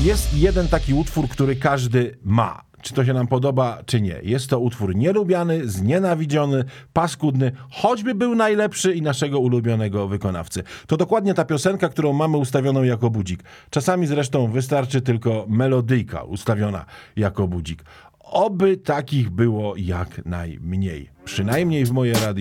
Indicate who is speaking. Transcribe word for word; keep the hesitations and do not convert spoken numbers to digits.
Speaker 1: Jest jeden taki utwór, który każdy ma. Czy to się nam podoba, czy nie. Jest to utwór nielubiany, znienawidziony, paskudny, choćby był najlepszy i naszego ulubionego wykonawcy. To dokładnie ta piosenka, którą mamy ustawioną jako budzik. Czasami zresztą wystarczy tylko melodyjka ustawiona jako budzik. Oby takich było jak najmniej. Przynajmniej w moje radio.